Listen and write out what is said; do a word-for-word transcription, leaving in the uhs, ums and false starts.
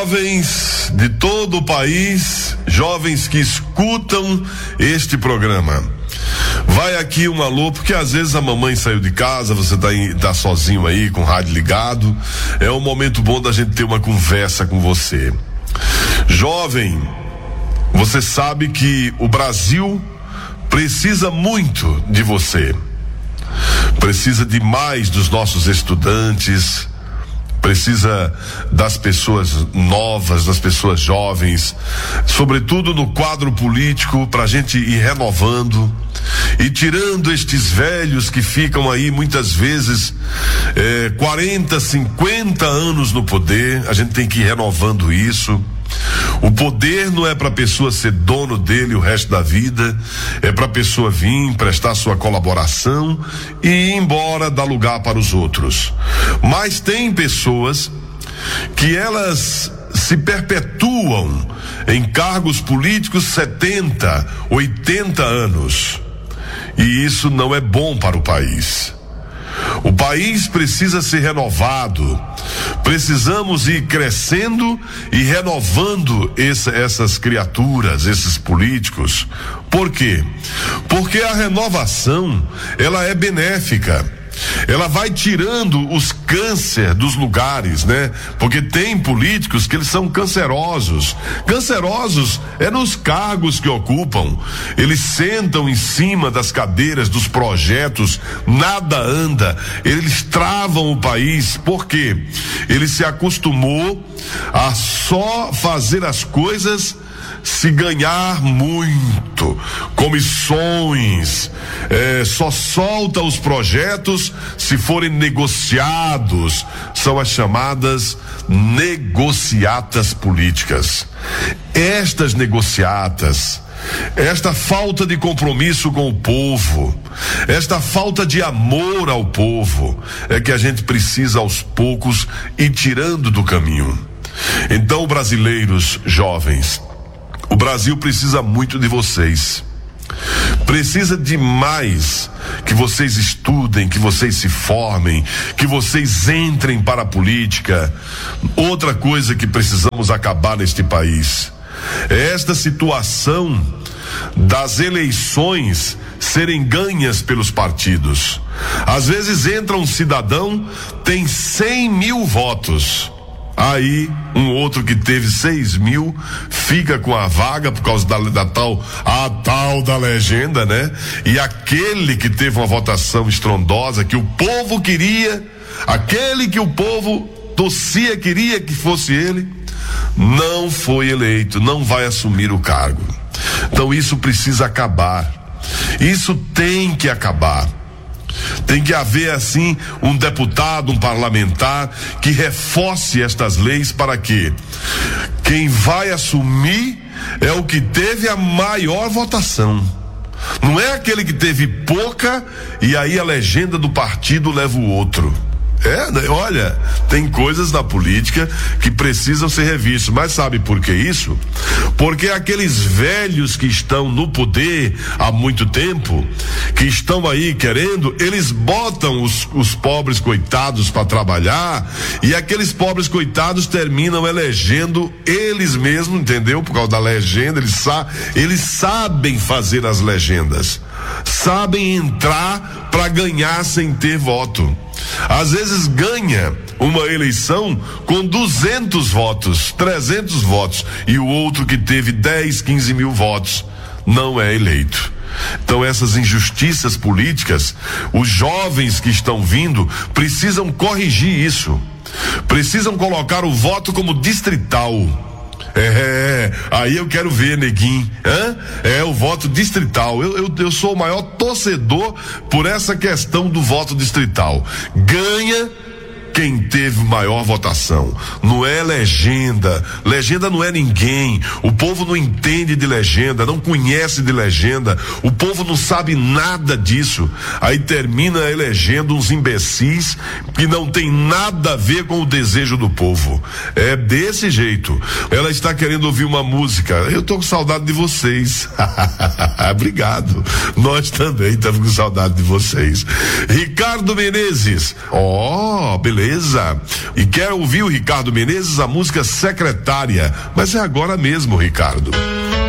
Jovens de todo o país, jovens que escutam este programa, vai aqui um alô, porque às vezes a mamãe saiu de casa, você tá, em, tá sozinho aí com o rádio ligado, é um momento bom da gente ter uma conversa com você. Jovem, você sabe que o Brasil precisa muito de você, precisa demais dos nossos estudantes, precisa das pessoas novas, das pessoas jovens, sobretudo no quadro político, para a gente ir renovando e tirando estes velhos que ficam aí muitas vezes eh, quarenta, cinquenta anos no poder. A gente tem que ir renovando isso. O poder não é para a pessoa ser dono dele o resto da vida, é para a pessoa vir, prestar sua colaboração e ir embora, dar lugar para os outros. Mas tem pessoas que elas se perpetuam em cargos políticos setenta, oitenta anos, e isso não é bom para o país. O país precisa ser renovado. Precisamos ir crescendo e renovando esse, essas criaturas, esses políticos. Por quê? Porque a renovação, ela é benéfica. Ela vai tirando os câncer dos lugares, né? Porque tem políticos que eles são cancerosos. Cancerosos é nos cargos que ocupam. Eles sentam em cima das cadeiras dos projetos, nada anda. Eles travam o país. Por quê? Ele se acostumou a só fazer as coisas se ganhar muito, comissões, é, só solta os projetos se forem negociados, são as chamadas negociatas políticas. Estas negociatas, esta falta de compromisso com o povo, esta falta de amor ao povo, é que a gente precisa aos poucos ir tirando do caminho. Então, brasileiros jovens, o Brasil precisa muito de vocês. Precisa demais que vocês estudem, que vocês se formem, que vocês entrem para a política. Outra coisa que precisamos acabar neste país é esta situação das eleições serem ganhas pelos partidos. Às vezes entra um cidadão, tem cem mil votos. Aí, um outro que teve seis mil fica com a vaga por causa da, da tal, a tal da legenda, né? E aquele que teve uma votação estrondosa, que o povo queria, aquele que o povo torcia, queria que fosse ele, não foi eleito, não vai assumir o cargo. Então isso precisa acabar. Isso tem que acabar. Tem que haver assim um deputado, um parlamentar que reforce estas leis para que quem vai assumir é o que teve a maior votação. Não é aquele que teve pouca e aí a legenda do partido leva o outro. É, né? Olha, tem coisas na política que precisam ser revistas, mas sabe por que isso? Porque aqueles velhos que estão no poder há muito tempo, que estão aí querendo, eles botam os, os pobres coitados para trabalhar, e aqueles pobres coitados terminam elegendo eles mesmos, entendeu? Por causa da legenda, eles, sa- eles sabem fazer as legendas, sabem entrar para ganhar sem ter voto. Às vezes ganha uma eleição com duzentos votos, trezentos votos, e o outro que teve dez, quinze mil votos não é eleito. Então essas injustiças políticas, os jovens que estão vindo precisam corrigir isso, precisam colocar o voto como distrital. É, aí eu quero ver, neguinho. Hã? É o voto distrital. Eu, eu, eu sou o maior torcedor por essa questão do voto distrital. Ganha quem teve maior votação. Não é legenda. Legenda não é ninguém. O povo não entende de legenda, não conhece de legenda. O povo não sabe nada disso. Aí termina elegendo uns imbecis que não tem nada a ver com o desejo do povo. É desse jeito. Ela está querendo ouvir uma música. Eu tô com saudade de vocês. Obrigado. Nós também estamos com saudade de vocês. Ricardo Menezes. Ó, oh, beleza. beleza? E quer ouvir o Ricardo Menezes, a música Secretária, mas é agora mesmo, Ricardo.